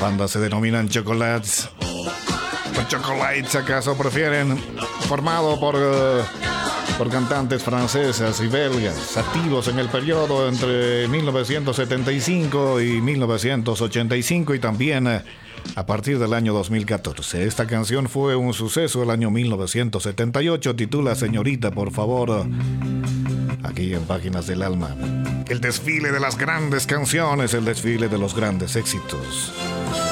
banda se denominan Chocolates. ¿O Chocolates acaso prefieren? Formado por cantantes francesas y belgas, activos en el periodo entre 1975 y 1985 y también a partir del año 2014. Esta canción fue un suceso el año 1978, titula Señorita, por favor, aquí en Páginas del Alma. El desfile de las grandes canciones, el desfile de los grandes éxitos.